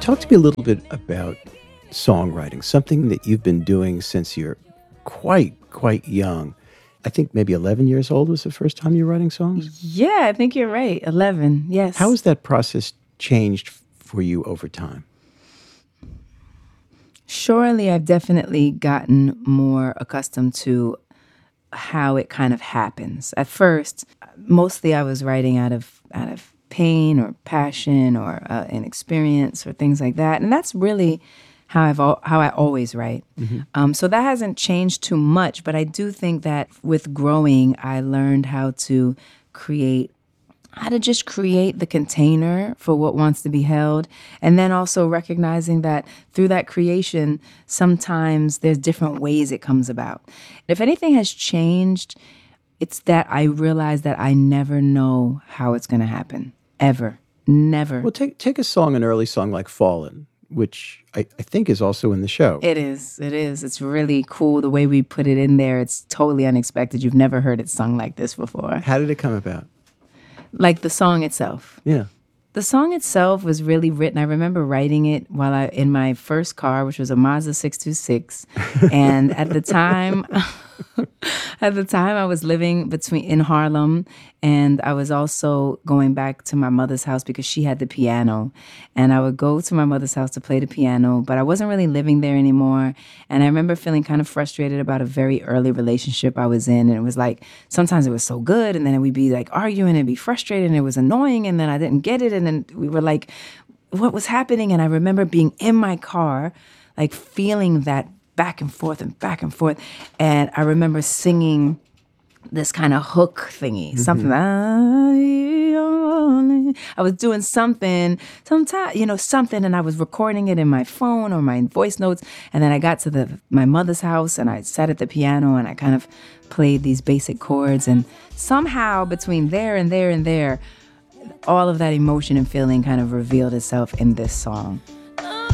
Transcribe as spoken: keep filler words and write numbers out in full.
Talk to me a little bit about songwriting, something that you've been doing since you're quite, quite young. I think maybe eleven years old was the first time you were writing songs? Yeah, I think you're right. eleven, yes. How has that process changed f- for you over time? Surely I've definitely gotten more accustomed to how it kind of happens. At first, mostly I was writing out of out of pain or passion or uh, an experience or things like that, and that's really how I've al- how I always write. Mhm. Um, so that hasn't changed too much, but I do think that with growing, I learned how to create how to just create the container for what wants to be held. And then also recognizing that through that creation, sometimes there's different ways it comes about. If anything has changed, it's that I realize that I never know how it's going to happen. Ever. Never. Well, take take a song, an early song like Fallen, which I, I think is also in the show. It is. It is. It's really cool the way we put it in there. It's totally unexpected. You've never heard it sung like this before. How did it come about? Like the song itself. Yeah. The song itself was really written. I remember writing it while I in my first car, which was a Mazda six two six, and at the time, at the time I was living between in Harlem, and I was also going back to my mother's house because she had the piano, and I would go to my mother's house to play the piano, but I wasn't really living there anymore. And I remember feeling kind of frustrated about a very early relationship I was in, and it was like sometimes it was so good, and then we'd be like arguing and be frustrated, and it was annoying, and then I didn't get it, and then we were like, what was happening? And I remember being in my car, like feeling that back and forth and back and forth. And I remember singing this kind of hook thingy, something. I, only, I was doing something, sometime, you know, something, and I was recording it in my phone or my voice notes. And then I got to the my mother's house, and I sat at the piano, and I kind of played these basic chords. And somehow between there and there and there, all of that emotion and feeling kind of revealed itself in this song.